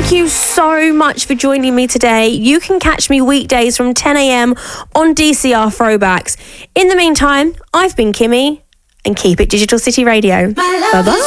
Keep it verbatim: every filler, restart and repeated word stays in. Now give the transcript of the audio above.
Thank you so much for joining me today. You can catch me weekdays from ten a.m. on D C R Throwbacks. In the meantime, I've been Kimmy, and keep it Digital City Radio. Bye-bye.